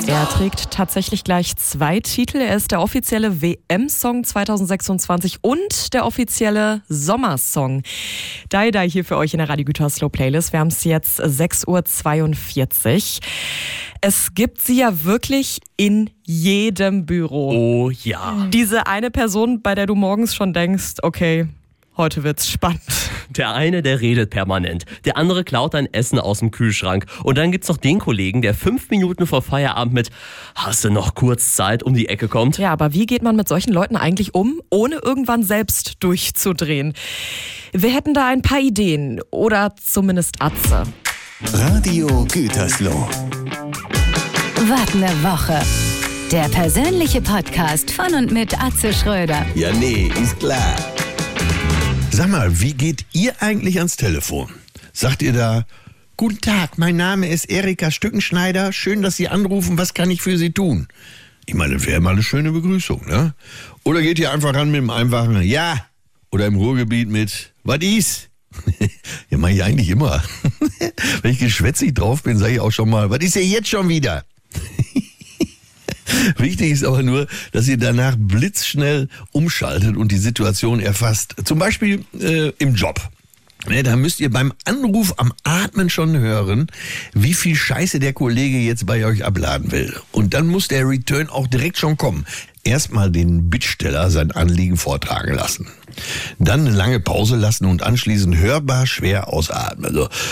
Er trägt tatsächlich gleich 2 Titel. Er ist der offizielle WM-Song 2026 und der offizielle Sommersong. Dai Dai hier für euch in der Radio Gütersloh Playlist. Wir haben es jetzt 6:42 Uhr. Es gibt sie ja wirklich in jedem Büro. Oh ja. Diese eine Person, bei der du morgens schon denkst, okay, heute wird's spannend. Der eine, der redet permanent. Der andere klaut dein Essen aus dem Kühlschrank. Und dann gibt's noch den Kollegen, der 5 Minuten vor Feierabend mit "Hast du noch kurz Zeit?" um die Ecke kommt. Ja, aber wie geht man mit solchen Leuten eigentlich um, ohne irgendwann selbst durchzudrehen? Wir hätten da ein paar Ideen. Oder zumindest Atze. Radio Gütersloh. Wart eine Woche. Der persönliche Podcast von und mit Atze Schröder. Ja, nee, ist klar. Sag mal, wie geht ihr eigentlich ans Telefon? Sagt ihr da: "Guten Tag, mein Name ist Erika Stückenschneider. Schön, dass Sie anrufen. Was kann ich für Sie tun?" Ich meine, das wäre mal eine schöne Begrüßung, ne? Oder geht ihr einfach ran mit dem einfachen "Ja" oder im Ruhrgebiet mit "Was ist?" Ja, mach ich eigentlich immer. Wenn ich geschwätzig drauf bin, sage ich auch schon mal: "Was ist denn jetzt schon wieder?" Wichtig ist aber nur, dass ihr danach blitzschnell umschaltet und die Situation erfasst. Zum Beispiel im Job. Da müsst ihr beim Anruf am Atmen schon hören, wie viel Scheiße der Kollege jetzt bei euch abladen will. Und dann muss der Return auch direkt schon kommen. Erstmal den Bittsteller sein Anliegen vortragen lassen. Dann eine lange Pause lassen und anschließend hörbar schwer ausatmen.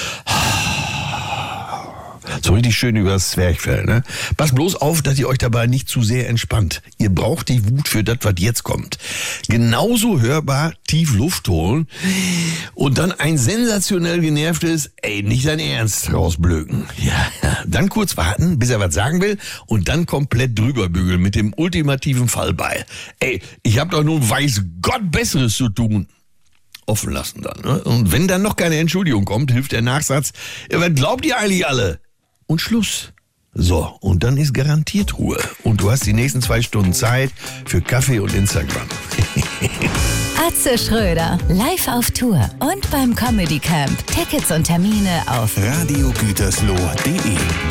So richtig schön übers Zwerchfell, ne? Passt bloß auf, dass ihr euch dabei nicht zu sehr entspannt. Ihr braucht die Wut für das, was jetzt kommt. Genauso hörbar tief Luft holen und dann ein sensationell genervtes "Nicht dein Ernst" rausblöken. Ja, dann kurz warten, bis er was sagen will und dann komplett drüber bügeln mit dem ultimativen Fallbeil. Ich hab doch nun weiß Gott Besseres zu tun. Offen lassen dann, ne? Und wenn dann noch keine Entschuldigung kommt, hilft der Nachsatz: "Ja, was glaubt ihr eigentlich alle?" Und Schluss. So, und dann ist garantiert Ruhe. Und du hast die nächsten 2 Stunden Zeit für Kaffee und Instagram. Atze Schröder, live auf Tour und beim Comedy Camp. Tickets und Termine auf radiogütersloh.de